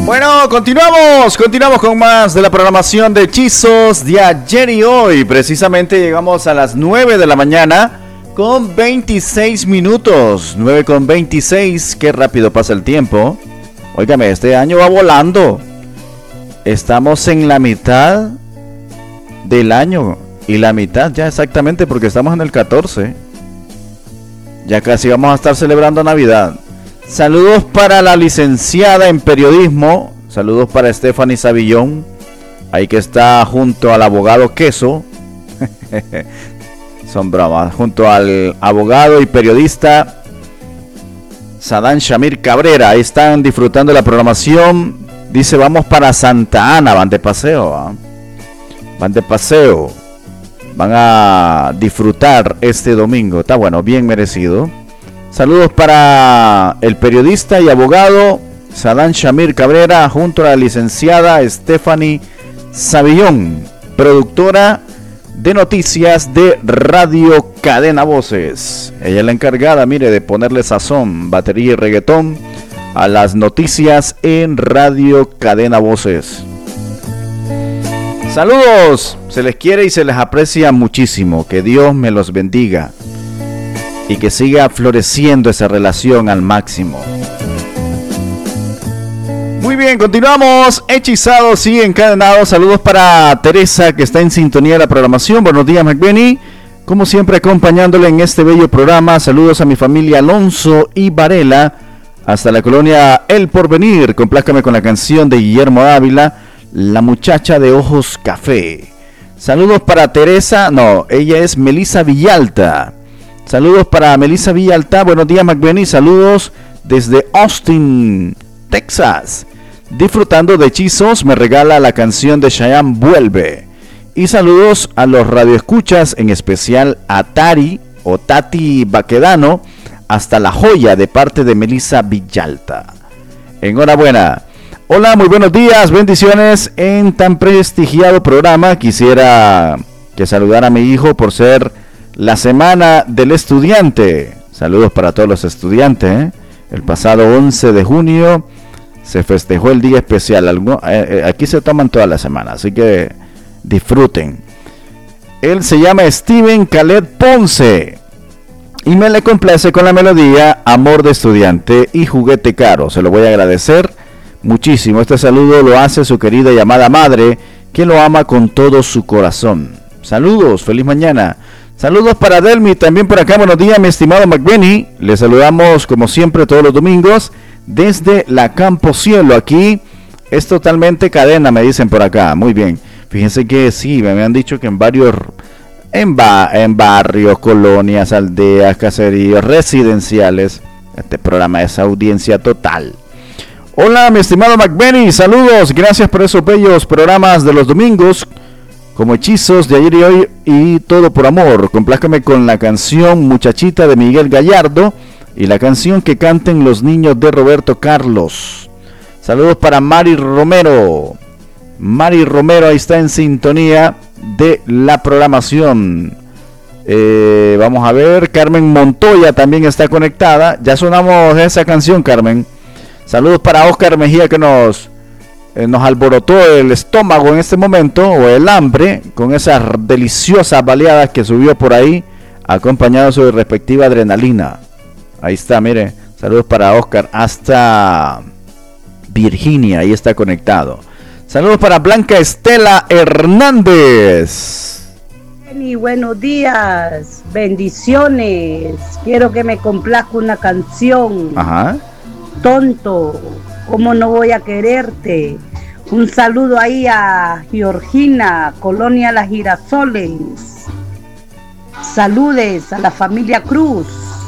Bueno, continuamos con más de la programación de Hechizos de ayer y hoy. Precisamente llegamos a las 9 de la mañana con 26 minutos. 9 con 26, qué rápido pasa el tiempo. Óigame, este año va volando. Estamos en la mitad del año. Y la mitad ya exactamente porque estamos en el 14. Ya casi vamos a estar celebrando Navidad. Saludos para la licenciada en periodismo. Saludos para Stephanie Savillón. Ahí que está junto al abogado Queso. Son bromas. Junto al abogado y periodista Sadán Shamir Cabrera. Ahí están disfrutando de la programación. Dice, vamos para Santa Ana. Van de paseo. Van de paseo. Van a disfrutar este domingo. Está bueno, bien merecido. Saludos para el periodista y abogado Sadán Shamir Cabrera junto a la licenciada Stephanie Savillón, productora de noticias de Radio Cadena Voces. Ella es la encargada, mire, de ponerle sazón, batería y reggaetón a las noticias en Radio Cadena Voces. Saludos, se les quiere y se les aprecia muchísimo. Que Dios me los bendiga y que siga floreciendo esa relación al máximo. Muy bien, continuamos hechizados y encadenados. Saludos para Teresa, que está en sintonía de la programación. Buenos días, McBenny. Como siempre, acompañándole en este bello programa. Saludos a mi familia Alonso y Varela, hasta la colonia El Porvenir. Complázcame con la canción de Guillermo Ávila, La muchacha de ojos café. Saludos para Teresa, no, ella es Melissa Villalta. Saludos para Melissa Villalta. Buenos días, McBenny. Saludos desde Austin, Texas. Disfrutando de hechizos, me regala la canción de Chayanne, Vuelve. Y saludos a los radioescuchas, en especial a Tari o Tati Baquedano, hasta La Joya, de parte de Melissa Villalta. Enhorabuena. Hola, muy buenos días, bendiciones en tan prestigiado programa. Quisiera que saludara a mi hijo por ser la semana del estudiante. Saludos para todos los estudiantes, ¿eh? El pasado 11 de junio se festejó el día especial. Aquí se toman toda la semana, así que disfruten. Él se llama Steven Khaled Ponce y me le complace con la melodía Amor de Estudiante y Juguete Caro. Se lo voy a agradecer muchísimo. Este saludo lo hace su querida y amada madre, que lo ama con todo su corazón. Saludos, feliz mañana. Saludos para Delmi, también por acá. Buenos días, mi estimado McBenny. Le saludamos como siempre todos los domingos desde la Campo Cielo. Aquí es totalmente cadena, me dicen por acá. Muy bien. Fíjense que sí, me han dicho que en varios, en barrios, colonias, aldeas, caseríos, residenciales, este programa es audiencia total. Hola, mi estimado McBenny, saludos. Gracias por esos bellos programas de los domingos, como Hechizos de ayer y hoy y Todo por Amor. Complázcame con la canción Muchachita de Miguel Gallardo y la canción Que canten los niños de Roberto Carlos. Saludos para Mari Romero. Mari Romero ahí está en sintonía de la programación. Vamos a ver, Carmen Montoya también está conectada. Ya sonamos esa canción, Carmen. Saludos para Oscar Mejía, que nos alborotó el estómago en este momento, o el hambre, con esas deliciosas baleadas que subió por ahí, acompañado de su respectiva adrenalina. Ahí está, mire, saludos para Oscar, hasta Virginia, ahí está conectado. Saludos para Blanca Estela Hernández. Y buenos días, bendiciones. Quiero que me complazca una canción. Ajá. Tonto, ¿cómo no voy a quererte? Un saludo ahí a Georgina, Colonia Las Girasoles. Saludes a la familia Cruz.